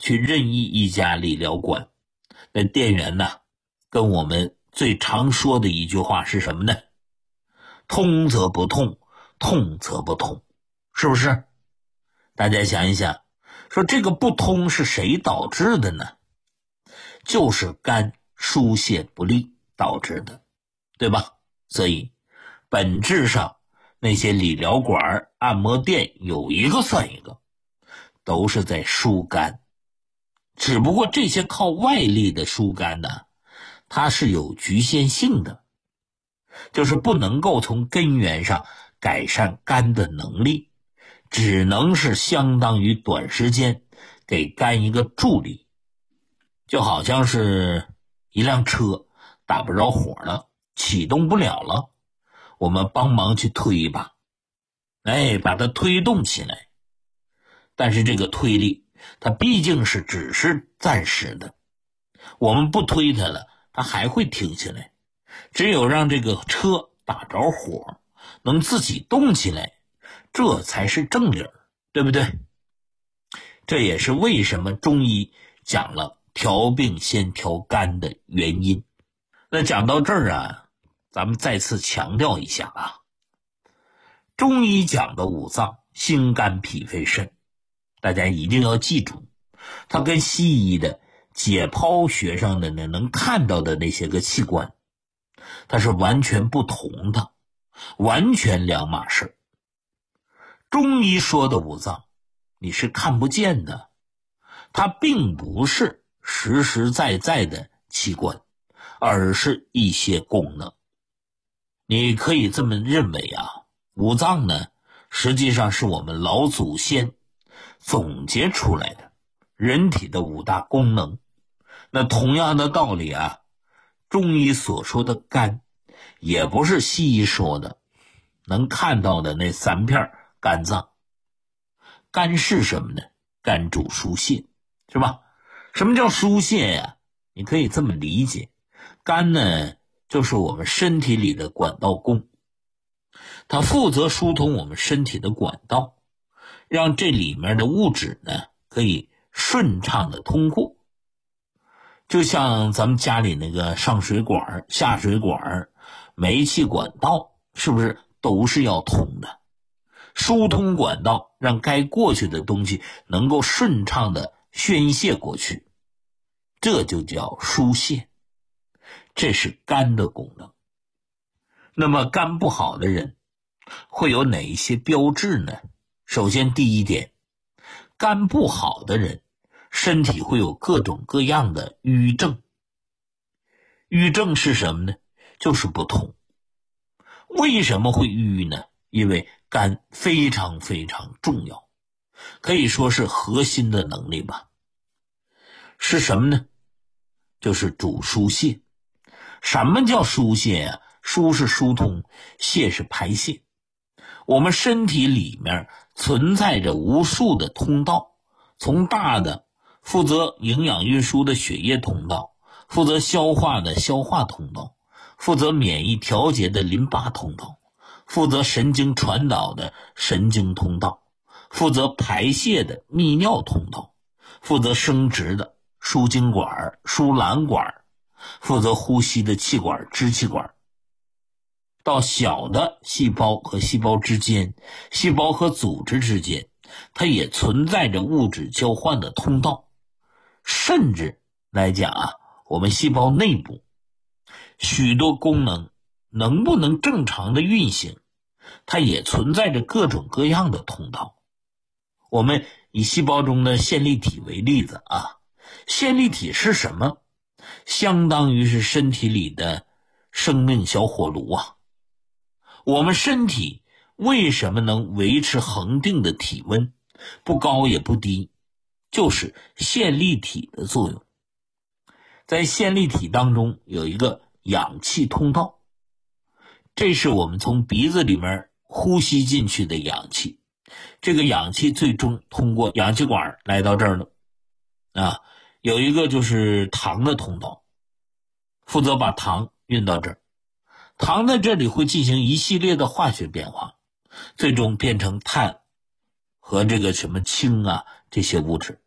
去任意一家理疗馆，那店员呢跟我们最常说的一句话是什么呢？通则不痛，痛则不通，是不是？大家想一想，说这个不通是谁导致的呢？就是肝疏泄不利导致的，对吧？所以本质上那些理疗馆、按摩店有一个算一个，都是在疏肝。只不过这些靠外力的疏肝呢，它是有局限性的，就是不能够从根源上改善肝的能力，只能是相当于短时间给肝一个助力。就好像是一辆车打不着火了，启动不了了，我们帮忙去推一把，把它推动起来。但是这个推力它毕竟是只是暂时的，我们不推它了，它还会停下来。只有让这个车打着火，能自己动起来，这才是正理儿，对不对？这也是为什么中医讲了调病先调肝的原因。那讲到这儿啊，咱们再次强调一下啊，中医讲的五脏，心肝脾肺肾，大家一定要记住，它跟西医的解剖学上的能看到的那些个器官，它是完全不同的，完全两码事。中医说的五脏，你是看不见的，它并不是实实在在的器官，而是一些功能。你可以这么认为啊，五脏呢，实际上是我们老祖先总结出来的人体的五大功能。那同样的道理啊，中医所说的肝，也不是西医说的能看到的那3片肝脏。肝是什么呢？肝主疏泄，是吧？什么叫疏泄呀？你可以这么理解，肝呢就是我们身体里的管道工，它负责疏通我们身体的管道，让这里面的物质呢可以顺畅的通过。就像咱们家里那个上水管、下水管、煤气管道，是不是都是要通的？疏通管道，让该过去的东西能够顺畅的宣泄过去，这就叫疏泄，这是肝的功能。那么肝不好的人会有哪一些标志呢？首先第一点，肝不好的人身体会有各种各样的瘀症。瘀症是什么呢？就是不通。为什么会瘀呢？因为肝非常非常重要，可以说是核心的能力吧。是什么呢？就是主疏泄。什么叫疏泄呀？疏是疏通，泄是排泄。我们身体里面存在着无数的通道，从大的负责营养运输的血液通道，负责消化的消化通道，负责免疫调节的淋巴通道，负责神经传导的神经通道，负责排泄的泌尿通道，负责生殖的输精管、输卵管，负责呼吸的气管、支气管。到小的细胞和细胞之间，细胞和组织之间，它也存在着物质交换的通道。甚至来讲啊，我们细胞内部许多功能能不能正常的运行，它也存在着各种各样的通道。我们以细胞中的线粒体为例子啊，线粒体是什么？相当于是身体里的生命小火炉啊。我们身体为什么能维持恒定的体温，不高也不低？就是线粒体的作用。在线粒体当中有一个氧气通道，这是我们从鼻子里面呼吸进去的氧气，这个氧气最终通过氧气管来到这儿了啊。有一个就是糖的通道，负责把糖运到这儿，糖在这里会进行一系列的化学变化，最终变成碳和这个什么氢啊这些物质。